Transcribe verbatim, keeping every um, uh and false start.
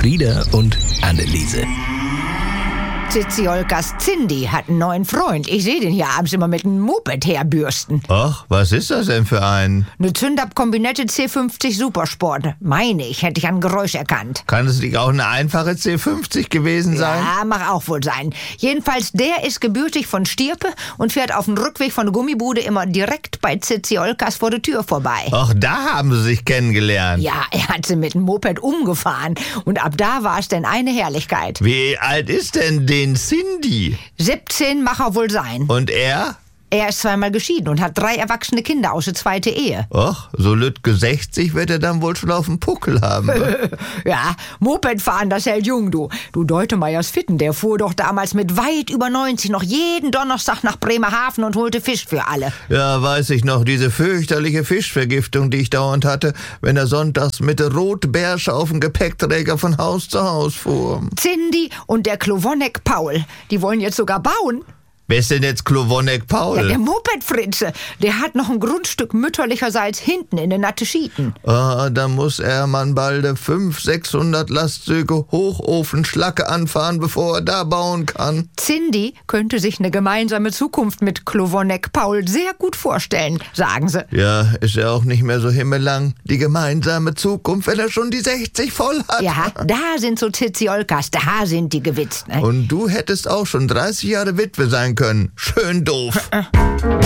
Frieda und Anneliese. Ziziolkas Cindy hat einen neuen Freund. Ich sehe den hier abends immer mit einem Moped herbürsten. Ach, was ist das denn für ein? Eine Zündab-Kombinette C fünfzig Supersport. Meine ich, hätte ich an Geräusch erkannt. Kann es nicht auch eine einfache C fünfzig gewesen sein? Ja, mag auch wohl sein. Jedenfalls, der ist gebürtig von Stirpe und fährt auf dem Rückweg von der Gummibude immer direkt bei Ziziolkas vor der Tür vorbei. Ach, da haben sie sich kennengelernt. Ja, er hat sie mit dem Moped umgefahren. Und ab da war es denn eine Herrlichkeit. Wie alt ist denn den Cindy? siebzehn mag er wohl sein. Und er? Er ist zweimal geschieden und hat drei erwachsene Kinder aus der zweiten Ehe. Ach, so lütge sechzig wird er dann wohl schon auf dem Puckel haben. Ja, Moped fahren, das hält jung, du. Du Deutemeyers Fitten, der fuhr doch damals mit weit über neunzig noch jeden Donnerstag nach Bremerhaven und holte Fisch für alle. Ja, weiß ich noch, diese fürchterliche Fischvergiftung, die ich dauernd hatte, wenn er sonntags mit der Rotbeersche auf dem Gepäckträger von Haus zu Haus fuhr. Cindy und der Klowonek Paul, die wollen jetzt sogar bauen. Wer ist denn jetzt Klowonek Paul? Ja, der Moped-Fritze. Der hat noch ein Grundstück mütterlicherseits hinten in den Natteschieten. Ah, da muss er man bald fünfhundert, sechshundert Lastzüge Hochofenschlacke anfahren, bevor er da bauen kann. Cindy könnte sich eine gemeinsame Zukunft mit Klowonek Paul sehr gut vorstellen, sagen sie. Ja, ist ja auch nicht mehr so himmellang. Die gemeinsame Zukunft, wenn er schon die sechzig voll hat. Ja, da sind so Ziziolkas, da sind die gewitzt. Ne? Und du hättest auch schon dreißig Jahre Witwe sein können. Schön doof.